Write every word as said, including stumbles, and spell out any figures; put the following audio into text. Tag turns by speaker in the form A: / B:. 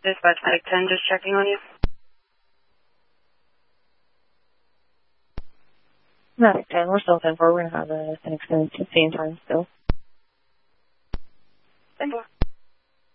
A: Dispatch Medic ten, just checking on you.
B: Medic ten, we're still ten four. We're going to have a, an extended scene time still.
A: ten four.